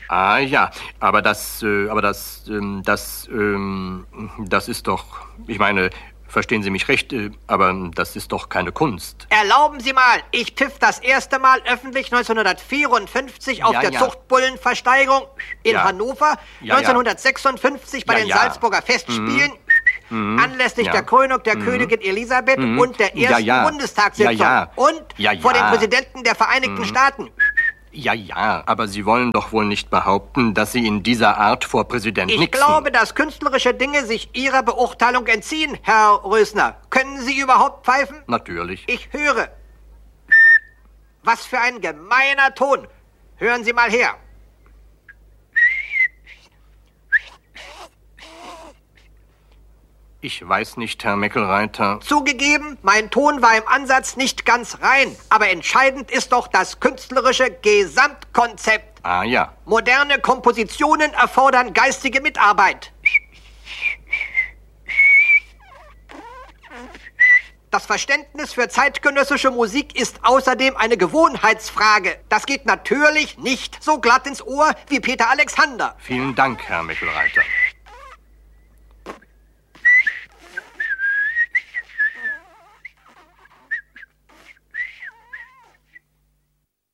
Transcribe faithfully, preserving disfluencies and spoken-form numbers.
Ah ja, aber das, äh, aber das, ähm, das, ähm, das ist doch, ich meine, verstehen Sie mich recht, äh, aber das ist doch keine Kunst. Erlauben Sie mal, ich pfiff das erste Mal öffentlich neunzehnhundertvierundfünfzig auf ja, der ja. Zuchtbullenversteigerung in ja. Hannover, ja, neunzehnhundertsechsundfünfzig bei ja, den ja. Salzburger Festspielen, mhm. anlässlich ja. der Krönung der mhm. Königin Elisabeth mhm. und der ersten ja, ja. Bundestagssitzung ja, ja. und ja, ja. vor dem Präsidenten der Vereinigten mhm. Staaten. Ja, ja, aber Sie wollen doch wohl nicht behaupten, dass Sie in dieser Art vor Präsident Ich Nixon... glaube, dass künstlerische Dinge sich Ihrer Beurteilung entziehen, Herr Rösner. Können Sie überhaupt pfeifen? Natürlich. Ich höre. Was für ein gemeiner Ton. Hören Sie mal her. Ich weiß nicht, Herr Meckelreiter. Zugegeben, mein Ton war im Ansatz nicht ganz rein. Aber entscheidend ist doch das künstlerische Gesamtkonzept. Ah ja. Moderne Kompositionen erfordern geistige Mitarbeit. Das Verständnis für zeitgenössische Musik ist außerdem eine Gewohnheitsfrage. Das geht natürlich nicht so glatt ins Ohr wie Peter Alexander. Vielen Dank, Herr Meckelreiter.